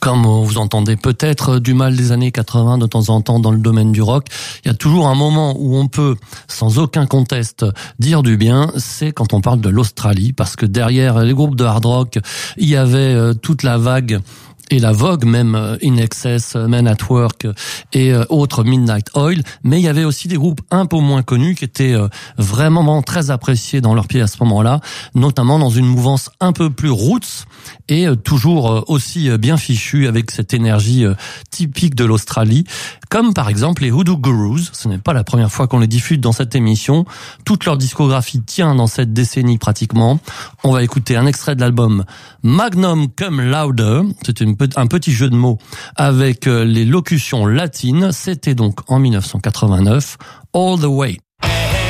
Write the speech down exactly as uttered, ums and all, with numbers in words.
Comme vous entendez peut-être du mal des années quatre-vingts de temps en temps dans le domaine du rock, il y a toujours un moment où on peut, sans aucun conteste, dire du bien, c'est quand on parle de l'Australie, parce que derrière les groupes de hard rock, il y avait toute la vague et la vogue même In Excess, Men at Work et autres Midnight Oil, mais il y avait aussi des groupes un peu moins connus qui étaient vraiment très appréciés dans leur pied à ce moment-là, notamment dans une mouvance un peu plus roots et toujours aussi bien fichue avec cette énergie typique de l'Australie, comme par exemple les Hoodoo Gurus. Ce n'est pas la première fois qu'on les diffuse dans cette émission. Toute leur discographie tient dans cette décennie pratiquement. On va écouter un extrait de l'album Magnum Come Louder. C'est une un petit jeu de mots avec les locutions latines. C'était donc en dix-neuf cent quatre-vingt-neuf, All the Way.